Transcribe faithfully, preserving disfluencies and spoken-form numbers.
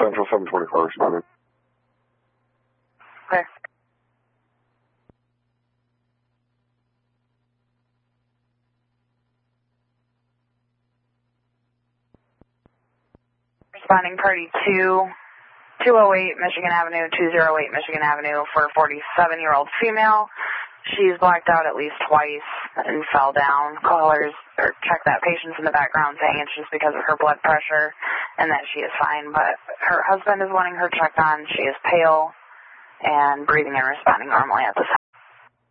Central, seven twenty-four, responding. Okay. Responding party two, two oh eight Michigan Avenue, two oh eight Michigan Avenue for a forty-seven-year-old female. She's blacked out at least twice and fell down. Callers or check that patient's in the background saying it's just because of her blood pressure and that she is fine, but her husband is wanting her checked on. She is pale and breathing and responding normally at this time.